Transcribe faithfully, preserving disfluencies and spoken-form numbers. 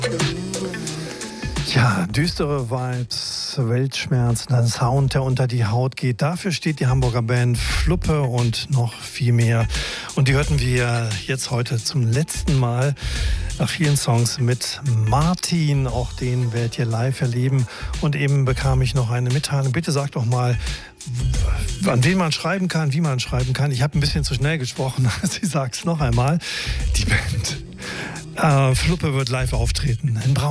Ja, düstere Vibes, Weltschmerz, ein Sound, der unter die Haut geht. Dafür steht die Hamburger Band Fluppe und noch viel mehr. Und die hörten wir jetzt heute zum letzten Mal nach vielen Songs mit Martin. Auch den werdet ihr live erleben. Und eben bekam ich noch eine Mitteilung. Bitte sag doch mal, an wen man schreiben kann, wie man schreiben kann. Ich habe ein bisschen zu schnell gesprochen. Ich sag's noch einmal. Die Band äh, Fluppe wird live auftreten in Braunschweig.